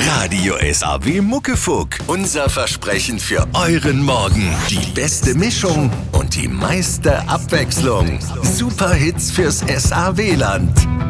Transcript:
Radio SAW Muckefuck. Unser Versprechen für euren Morgen. Die beste Mischung und die meiste Abwechslung. Super Hits fürs SAW-Land.